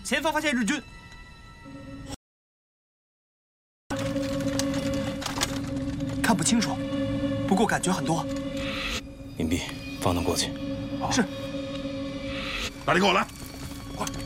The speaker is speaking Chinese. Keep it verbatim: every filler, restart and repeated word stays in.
前方发现日军。看不清楚，不过感觉很多。 隐蔽，放他过去。 是。 大力，跟我来。